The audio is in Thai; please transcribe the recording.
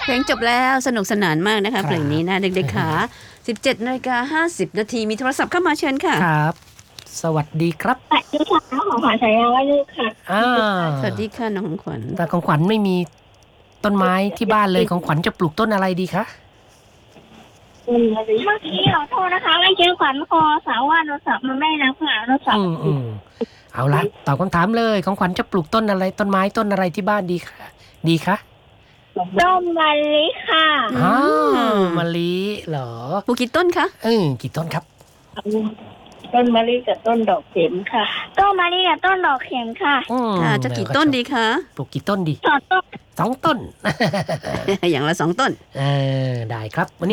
เพลงจบแล้วสนุกสนานมากนะครัคะบเพลงนี้นะเด็กๆขา17:50 น.มีโทรศัพท์เข้ามาเชิญค่ะครับ สวัสดีครับสวัสดีค่ะของขวัญสายยาว่าลูกค่ะสวัสดีค่ะน้องของขวัญแต่ของขวัญไม่มีต้นไม้ที่บ้านเลยของขวัญจะปลูกต้นอะไรดีคะเมื่อกี้ขอโทษนะคะไม่เจอขวัญคอสาวว่าโทรศัพท์มันไม่รับค่ะโทรศัพท์เอาละตอบคำถามเลยของขวัญจะปลูกต้นอะไรต้นไม้ต้นอะไรที่บ้านดีคะดีคะต้มมะลิค่ะอ้าวมะลิเหรอปลูกกี่ต้นคะกี่ต้นครับต้นมะลิกับต้นดอกเข็มค่ะ ต้นมะลิกับต้นดอกเข็มค่ะค่ะจะกี่ต้นดีคะปลูกกี่ต้นดีสองต้น 2 ต้นอย่างละ2 ต้นได้ครับวันนี้